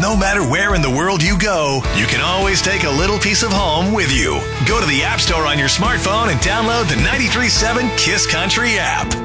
No matter where in the world you go, you can always take a little piece of home with you. Go to the App Store on your smartphone and download the 93.7 KISS Country app.